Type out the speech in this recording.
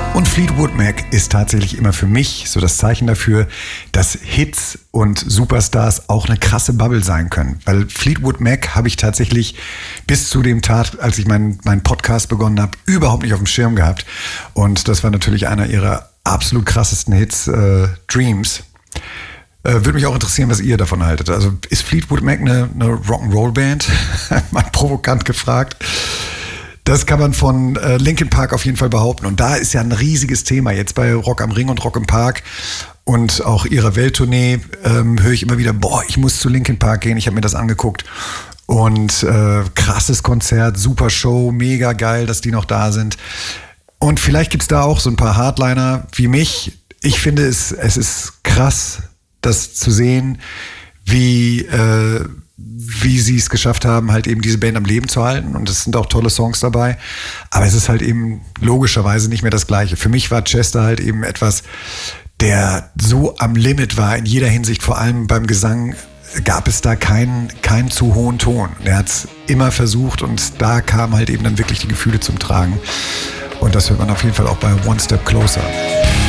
Und Fleetwood Mac ist tatsächlich immer für mich so das Zeichen dafür, dass Hits und Superstars auch eine krasse Bubble sein können. Weil Fleetwood Mac habe ich tatsächlich bis zu dem Tag, als ich meinen Podcast begonnen habe, überhaupt nicht auf dem Schirm gehabt. Und das war natürlich einer ihrer absolut krassesten Hits, Dreams. Würde mich auch interessieren, was ihr davon haltet. Also ist Fleetwood Mac eine Rock'n'Roll-Band? Mal provokant gefragt. Das kann man von Linkin Park auf jeden Fall behaupten. Und da ist ja ein riesiges Thema. Jetzt bei Rock am Ring und Rock im Park und auch ihrer Welttournee höre ich immer wieder, ich muss zu Linkin Park gehen. Ich habe mir das angeguckt. Und krasses Konzert, super Show, mega geil, dass die noch da sind. Und vielleicht gibt es da auch so ein paar Hardliner wie mich. Ich finde, es ist krass, das zu sehen, wie sie es geschafft haben, halt eben diese Band am Leben zu halten. Und es sind auch tolle Songs dabei. Aber es ist halt eben logischerweise nicht mehr das Gleiche. Für mich war Chester halt eben etwas, der so am Limit war in jeder Hinsicht. Vor allem beim Gesang gab es da keinen zu hohen Ton. Er hat es immer versucht und da kamen halt eben dann wirklich die Gefühle zum Tragen. Und das hört man auf jeden Fall auch bei One Step Closer.